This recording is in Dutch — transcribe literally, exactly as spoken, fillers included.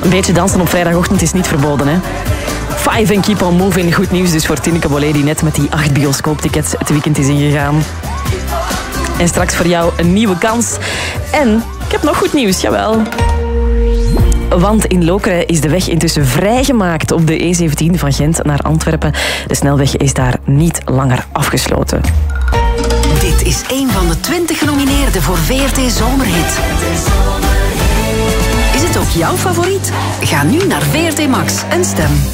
Een beetje dansen op vrijdagochtend is niet verboden, hè? Five and Keep on Moving. Goed nieuws dus voor Tineke Bollé, die net met die acht bioscooptickets het weekend is ingegaan. En straks voor jou een nieuwe kans. En ik heb nog goed nieuws, jawel. Want in Lokeren is de weg intussen vrijgemaakt op de E zeventien van Gent naar Antwerpen. De snelweg is daar niet langer afgesloten. Dit is een van de twintig genomineerden voor V R T Zomerhit. Is het ook jouw favoriet? Ga nu naar V R T Max en stem.